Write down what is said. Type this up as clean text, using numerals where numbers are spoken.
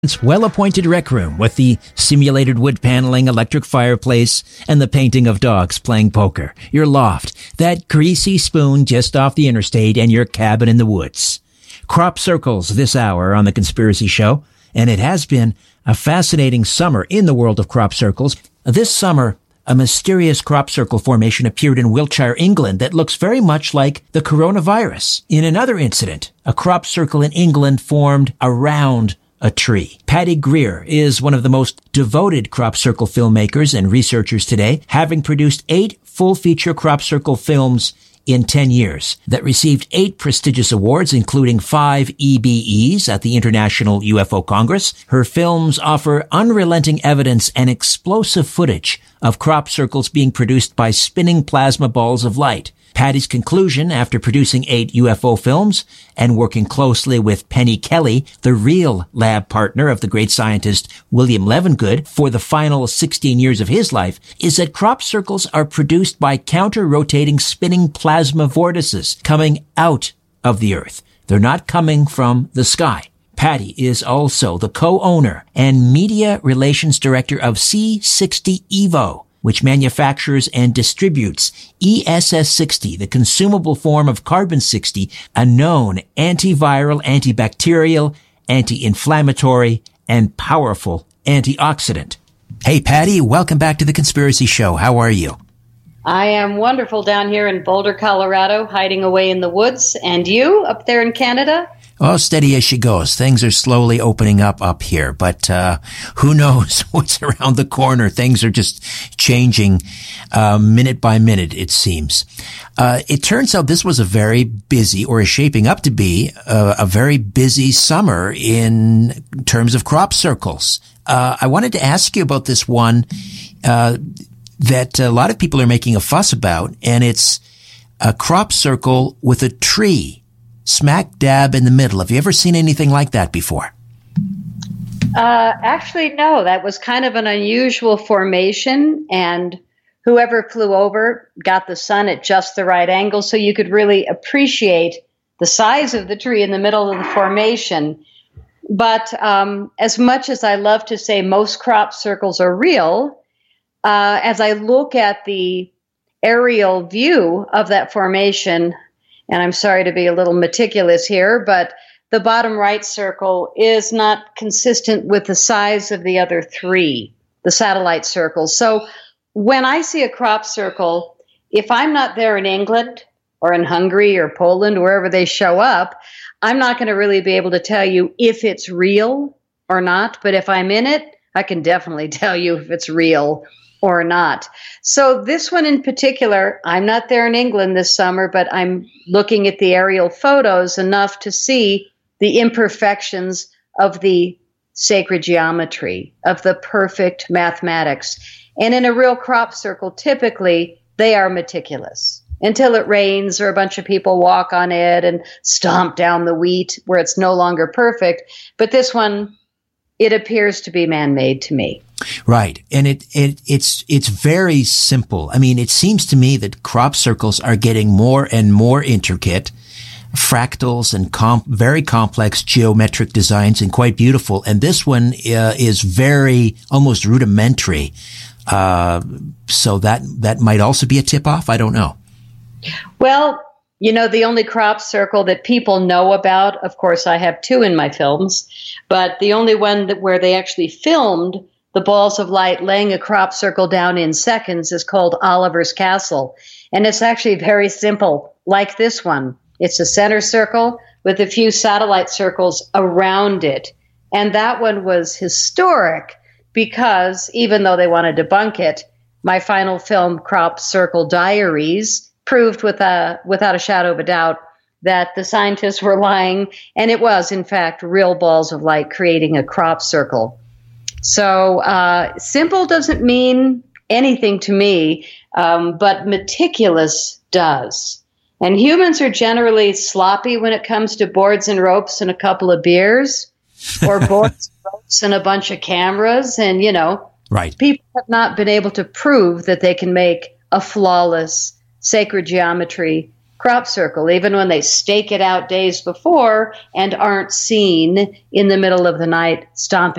well-appointed rec room with the simulated wood paneling, electric fireplace, and the painting of dogs playing poker. Your loft, that greasy spoon just off the interstate, and your cabin in the woods. Crop circles this hour on The Conspiracy Show, and it has been a fascinating summer in the world of crop circles. This summer, a mysterious crop circle formation appeared in Wiltshire, England that looks very much like the coronavirus. In another incident, a crop circle in England formed around a tree. Paddy Greer is one of the most devoted crop circle filmmakers and researchers today, having produced 8 full-feature crop circle films in 10 years that received 8 prestigious awards, including 5 EBEs at the International UFO Congress. Her films offer unrelenting evidence and explosive footage of crop circles being produced by spinning plasma balls of light. Paddy's conclusion, after producing 8 UFO films and working closely with Penny Kelly, the real lab partner of the great scientist William Levengood, for the final 16 years of his life, is that crop circles are produced by counter-rotating spinning plasma vortices coming out of the Earth. They're not coming from the sky. Paddy is also the co-owner and media relations director of C60 Evo, which manufactures and distributes ESS60, the consumable form of carbon-60, a known antiviral, antibacterial, anti-inflammatory, and powerful antioxidant. Hey, Paddy, welcome back to The Conspiracy Show. How are you? I am wonderful down here in Boulder, Colorado, hiding away in the woods. And you, up there in Canada? Oh, steady as she goes. Things are slowly opening up here, but who knows what's around the corner. Things are just changing minute by minute, it seems. It turns out this was a very busy, or is shaping up to be, a very busy summer in terms of crop circles. I wanted to ask you about this one that a lot of people are making a fuss about, and it's a crop circle with a tree smack dab in the middle. Have you ever seen anything like that before? Actually, no. That was kind of an unusual formation, and whoever flew over got the sun at just the right angle so you could really appreciate the size of the tree in the middle of the formation. But as much as I love to say most crop circles are real, as I look at the aerial view of that formation, and I'm sorry to be a little meticulous here, but the bottom right circle is not consistent with the size of the other 3, the satellite circles. So when I see a crop circle, if I'm not there in England or in Hungary or Poland, wherever they show up, I'm not going to really be able to tell you if it's real or not. But if I'm in it, I can definitely tell you if it's real or not. So this one in particular, I'm not there in England this summer, but I'm looking at the aerial photos enough to see the imperfections of the sacred geometry, of the perfect mathematics. And in a real crop circle, typically they are meticulous until it rains or a bunch of people walk on it and stomp down the wheat where it's no longer perfect. But this one, it appears to be man-made to me. Right. And it's very simple. I mean, it seems to me that crop circles are getting more and more intricate, fractals and very complex geometric designs, and quite beautiful. And this one is very almost rudimentary. So that might also be a tip-off. I don't know. Well, you know, the only crop circle that people know about, of course, I have 2 in my films, but the only one where they actually filmed the balls of light laying a crop circle down in seconds is called Oliver's Castle. And it's actually very simple, like this one. It's a center circle with a few satellite circles around it. And that one was historic because even though they want to debunk it, my final film, Crop Circle Diaries, proved without a shadow of a doubt that the scientists were lying. And it was, in fact, real balls of light creating a crop circle. So simple doesn't mean anything to me, but meticulous does. And humans are generally sloppy when it comes to boards and ropes and a couple of beers, or boards and ropes and a bunch of cameras. And, you know, right. People have not been able to prove that they can make a flawless sacred geometry crop circle, even when they stake it out days before and aren't seen in the middle of the night stomping